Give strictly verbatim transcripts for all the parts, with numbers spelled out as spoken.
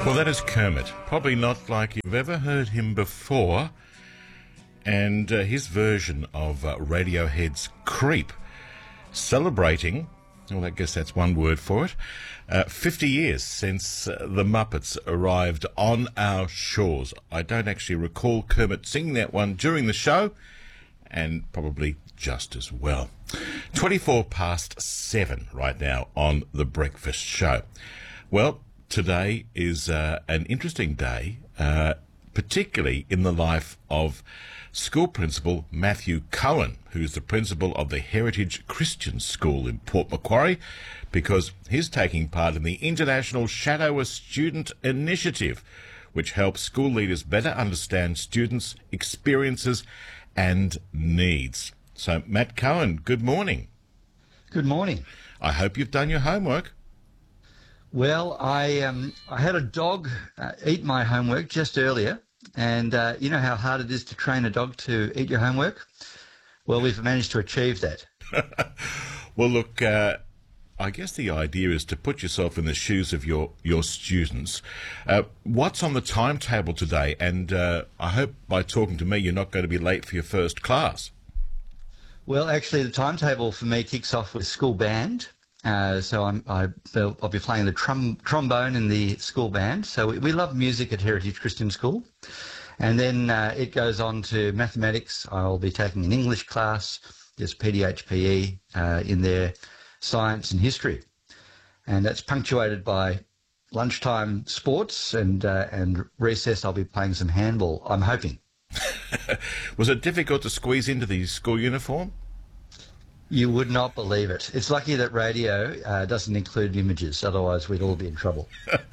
Well, that is Kermit. Probably not like you've ever heard him before. And uh, his version of uh, Radiohead's Creep, celebrating, well, I guess that's one word for it, uh, fifty years since uh, the Muppets arrived on our shores. I don't actually recall Kermit singing that one during the show, and probably just as well. twenty-four past seven right now on The Breakfast Show. Well, today is uh, an interesting day, uh, particularly in the life of school principal Matthew Cohen, who's the principal of the Heritage Christian School in Port Macquarie, because he's taking part in the International Shadow a Student Initiative, which helps school leaders better understand students' experiences and needs. So, Matt Cohen, good morning. Good morning. I hope you've done your homework. Well, I um, I had a dog uh, eat my homework just earlier, and uh, you know how hard it is to train a dog to eat your homework? Well, we've managed to achieve that. Well, look, uh, I guess the idea is to put yourself in the shoes of your, your students. Uh, what's on the timetable today? And uh, I hope by talking to me you're not going to be late for your first class. Well, actually, the timetable for me kicks off with school band. Uh, so I'm, I, I'll be playing the trom- trombone in the school band. So we, we love music at Heritage Christian School. And then uh, it goes on to mathematics. I'll be taking an English class. There's P D H P E uh, in there, science and history. And that's punctuated by lunchtime sports and, uh, and recess. I'll be playing some handball, I'm hoping. Was it difficult to squeeze into the school uniform? You would not believe it. It's lucky that radio uh, doesn't include images, otherwise we'd all be in trouble.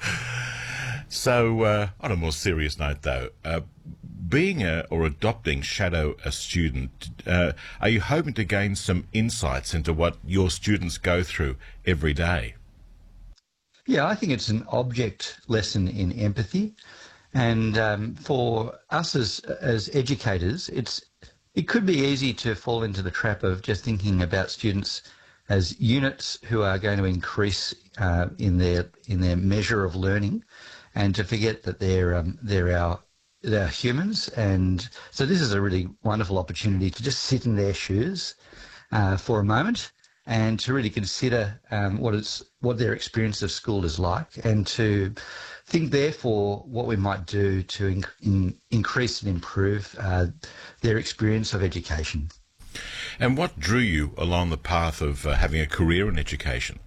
So, uh, on a more serious note, though, uh, being a, or adopting Shadow a Student, uh, are you hoping to gain some insights into what your students go through every day? Yeah, I think it's an object lesson in empathy. And um, for us as as educators, it's it could be easy to fall into the trap of just thinking about students as units who are going to increase uh, in their in their measure of learning, and to forget that they're um, they're our they're humans. And so this is a really wonderful opportunity to just sit in their shoes uh, for a moment and to really consider um, what it's what their experience of school is like, and to think, therefore, what we might do to in, in, increase and improve uh, their experience of education. And what drew you along the path of uh, having a career in education?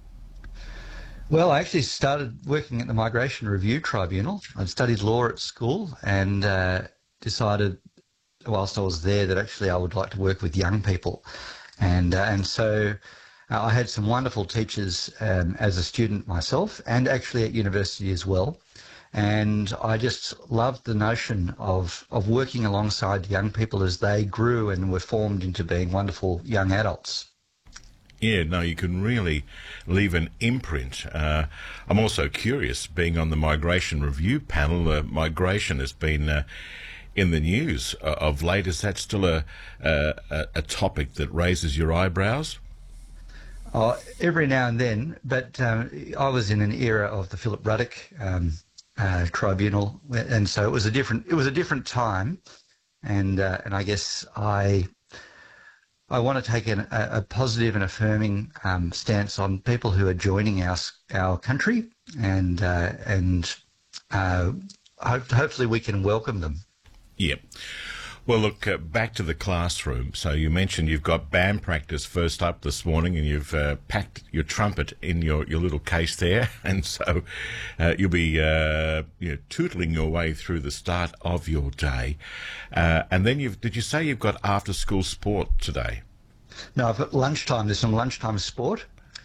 Well, I actually started working at the Migration Review Tribunal. I'd studied law at school and uh, decided whilst I was there that actually I would like to work with young people. And, uh, and so Uh, I had some wonderful teachers um, as a student myself, and actually at university as well. And I just loved the notion of, of working alongside young people as they grew and were formed into being wonderful young adults. Yeah, no, you can really leave an imprint. Uh, I'm also curious, being on the Migration Review panel, uh, migration has been uh, in the news uh, of late. Is that still a, a, a topic that raises your eyebrows? Oh, every now and then, but um, I was in an era of the Philip Ruddock um, uh, tribunal, and so it was a different it was a different time, and uh, and I guess I I want to take an, a, a positive and affirming um, stance on people who are joining our our country, and uh, and uh, hope, hopefully we can welcome them. Yeah. Well, look, uh, back to the classroom. So you mentioned you've got band practice first up this morning, and you've uh, packed your trumpet in your, your little case there. And so uh, you'll be uh, you know, tootling your way through the start of your day. Uh, and then you've, did you say you've got after-school sport today? No, I've got lunchtime. There's some lunchtime sport.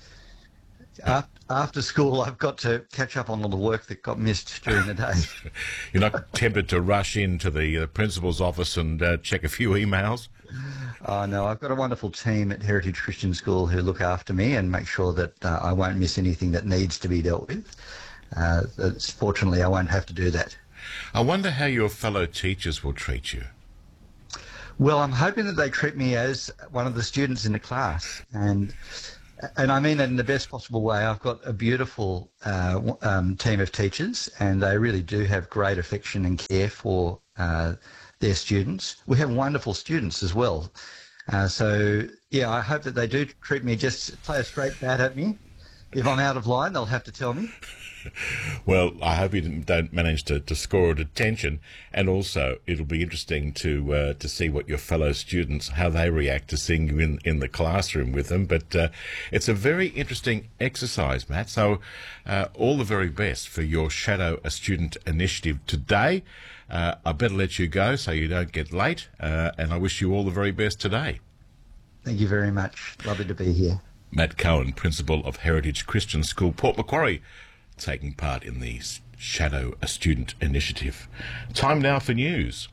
After school, I've got to catch up on all the work that got missed during the day. You're not tempted to rush into the uh, principal's office and uh, check a few emails? Oh, no, I've got a wonderful team at Heritage Christian School who look after me and make sure that uh, I won't miss anything that needs to be dealt with. Uh, fortunately, I won't have to do that. I wonder how your fellow teachers will treat you. Well, I'm hoping that they treat me as one of the students in the class. And And I mean that in the best possible way. I've got a beautiful uh, um, team of teachers, and they really do have great affection and care for uh, their students. We have wonderful students as well. Uh, so, yeah, I hope that they do treat me, just play a straight bat at me. If I'm out of line, they'll have to tell me. Well, I hope you don't manage to, to score a detention, and also it'll be interesting to uh, to see what your fellow students, how they react to seeing you in, in the classroom with them. But uh, it's a very interesting exercise, Matt, so uh, all the very best for your Shadow a Student initiative today. Uh, I better let you go so you don't get late, uh, and I wish you all the very best today. Thank you very much. Lovely to be here. Matt Cohen, Principal of Heritage Christian School, Port Macquarie, taking part in the Shadow a Student initiative. Time now for news.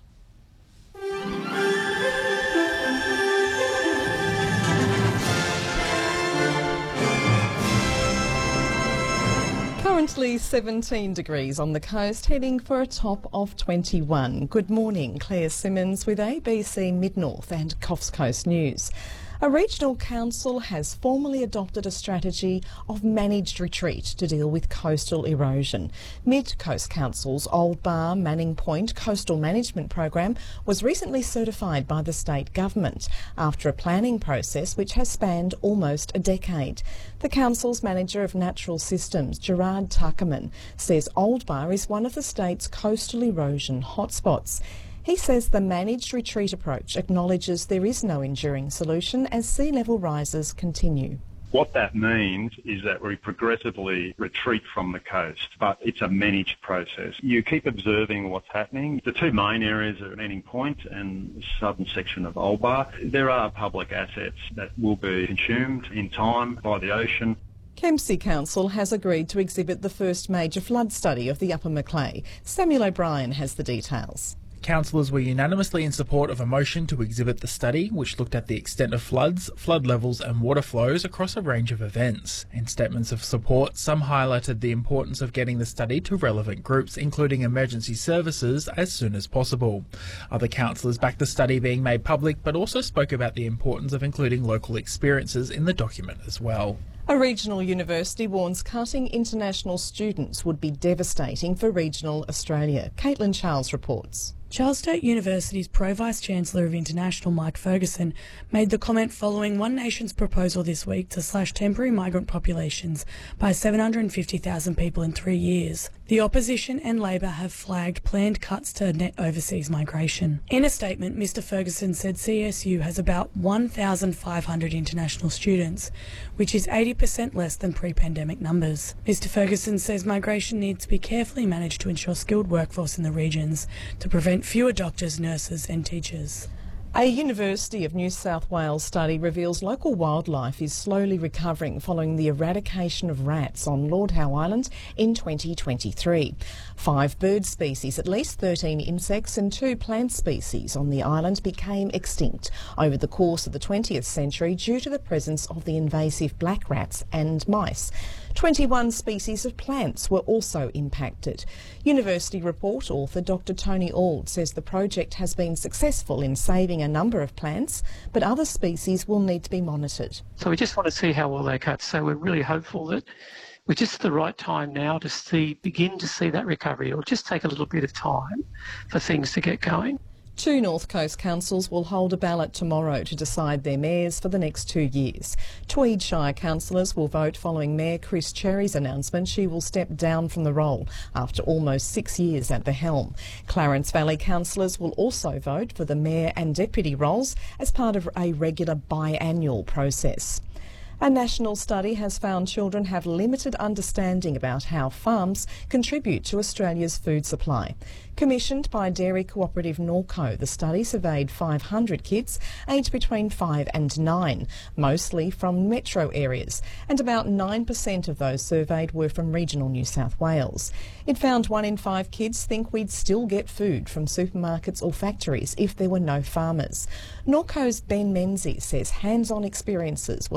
Currently seventeen degrees on the coast, heading for a top of twenty-one. Good morning, Claire Simmons with A B C Mid-North and Coffs Coast News. A regional council has formally adopted a strategy of managed retreat to deal with coastal erosion. Mid Coast Council's Old Bar Manning Point Coastal Management Program was recently certified by the state government after a planning process which has spanned almost a decade. The council's manager of natural systems, Gerard Tuckerman, says Old Bar is one of the state's coastal erosion hotspots. He says the managed retreat approach acknowledges there is no enduring solution as sea level rises continue. What that means is that we progressively retreat from the coast, but it's a managed process. You keep observing what's happening. The two main areas are Manning Point and the southern section of Old Bar. There are public assets that will be consumed in time by the ocean. Kempsey Council has agreed to exhibit the first major flood study of the Upper Macleay. Samuel O'Brien has the details. Councillors were unanimously in support of a motion to exhibit the study, which looked at the extent of floods, flood levels and water flows across a range of events. In statements of support, some highlighted the importance of getting the study to relevant groups, including emergency services, as soon as possible. Other councillors backed the study being made public, but also spoke about the importance of including local experiences in the document as well. A regional university warns cutting international students would be devastating for regional Australia. Caitlin Charles reports. Charles Sturt University's Pro-Vice-Chancellor of International Mike Ferguson made the comment following One Nation's proposal this week to slash temporary migrant populations by seven hundred fifty thousand people in three years. The opposition and Labor have flagged planned cuts to net overseas migration. In a statement, Mr Ferguson said C S U has about one thousand five hundred international students, which is eighty percent less than pre-pandemic numbers. Mr Ferguson says migration needs to be carefully managed to ensure skilled workforce in the regions to prevent fewer doctors, nurses and teachers. A University of New South Wales study reveals local wildlife is slowly recovering following the eradication of rats on Lord Howe Island in twenty twenty-three. Five bird species, at least thirteen insects and two plant species on the island became extinct over the course of the twentieth century due to the presence of the invasive black rats and mice. twenty-one species of plants were also impacted. University report author Doctor Tony Auld says the project has been successful in saving a number of plants, but other species will need to be monitored. So we just want to see how well they cope. So we're really hopeful that we're just at the right time now to see, begin to see that recovery. It'll just take a little bit of time for things to get going. Two North Coast councils will hold a ballot tomorrow to decide their mayors for the next two years. Tweed Shire councillors will vote following Mayor Chris Cherry's announcement she will step down from the role after almost six years at the helm. Clarence Valley councillors will also vote for the mayor and deputy roles as part of a regular biannual process. A national study has found children have limited understanding about how farms contribute to Australia's food supply. Commissioned by dairy cooperative Norco, the study surveyed five hundred kids aged between five and nine, mostly from metro areas, and about nine percent of those surveyed were from regional New South Wales. It found one in five kids think we'd still get food from supermarkets or factories if there were no farmers. Norco's Ben Menzies says hands-on experiences will help kids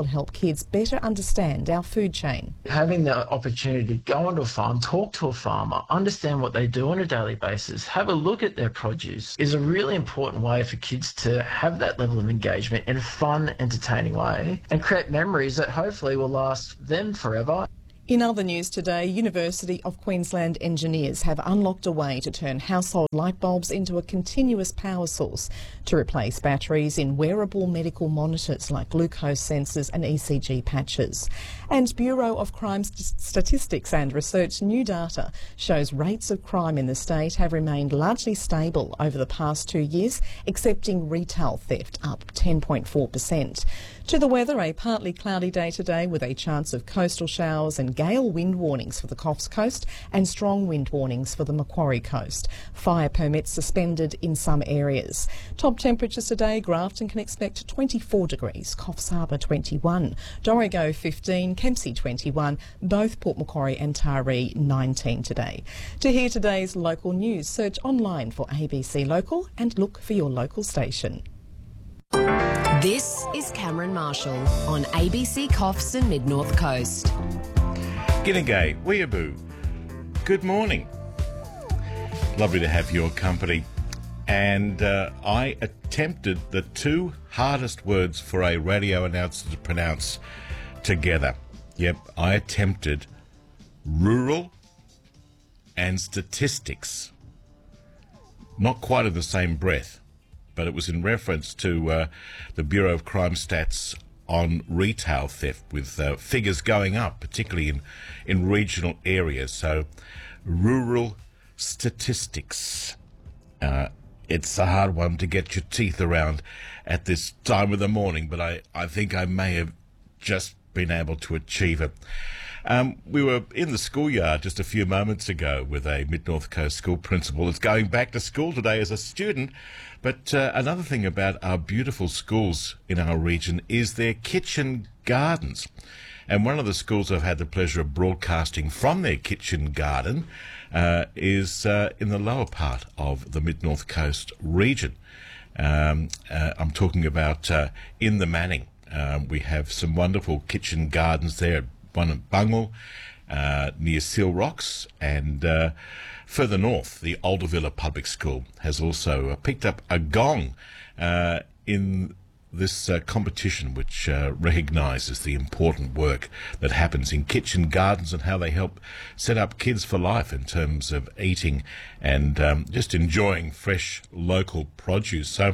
kids better understand our food chain. Having the opportunity to go onto a farm, talk to a farmer, understand what they do on a daily basis, have a look at their produce is a really important way for kids to have that level of engagement in a fun, entertaining way and create memories that hopefully will last them forever. In other news today, University of Queensland engineers have unlocked a way to turn household light bulbs into a continuous power source to replace batteries in wearable medical monitors like glucose sensors and E C G patches. And Bureau of Crime St- Statistics and Research new data shows rates of crime in the state have remained largely stable over the past two years, excepting retail theft, up ten point four percent. To the weather, a partly cloudy day today with a chance of coastal showers and gale wind warnings for the Coffs Coast and strong wind warnings for the Macquarie Coast. Fire permits suspended in some areas. Top temperatures today, Grafton can expect twenty-four degrees, Coffs Harbour twenty-one, Dorrigo fifteen, Kempsey twenty-one, both Port Macquarie and Taree nineteen today. To hear today's local news, search online for A B C Local and look for your local station. This is Cameron Marshall on A B C Coffs and Mid-North Coast. G'day, weeaboo. Good morning. Lovely to have your company. And uh, I attempted the two hardest words for a radio announcer to pronounce together. Yep, I attempted rural and statistics. Not quite in the same breath, but it was in reference to uh, the Bureau of Crime Stats on retail theft, with uh, figures going up, particularly in, in regional areas. So, rural statistics. Uh, it's a hard one to get your teeth around at this time of the morning, but I, I think I may have just been able to achieve it. Um, we were in the schoolyard just a few moments ago with a Mid-North Coast school principal that's going back to school today as a student. But uh, another thing about our beautiful schools in our region is their kitchen gardens. And one of the schools I've had the pleasure of broadcasting from their kitchen garden uh, is uh, in the lower part of the Mid-North Coast region. Um, uh, I'm talking about uh, in the Manning. Uh, we have some wonderful kitchen gardens there, one at Bungle, uh, near Seal Rocks, and uh, further north, the Aldervilla Public School has also uh, picked up a gong uh, in this uh, competition, which uh, recognises the important work that happens in kitchen gardens and how they help set up kids for life in terms of eating and um, just enjoying fresh local produce. So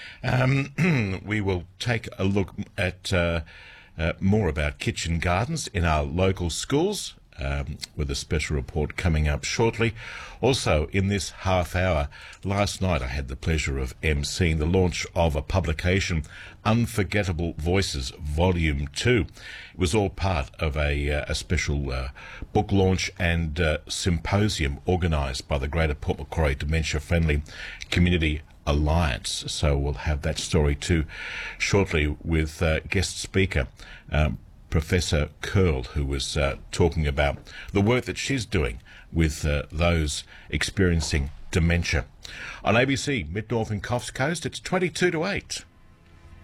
um, we will take a look at uh, uh, more about kitchen gardens in our local schools, Um, with a special report coming up shortly. Also, in this half hour, last night I had the pleasure of emceeing the launch of a publication, Unforgettable Voices Volume two. It was all part of a, uh, a special uh, book launch and uh, symposium organised by the Greater Port Macquarie Dementia Friendly Community Alliance. So we'll have that story too shortly with uh, guest speaker um, Professor Curl, who was uh, talking about the work that she's doing with uh, those experiencing dementia. On A B C Mid-North and Coffs Coast, it's twenty-two to eight.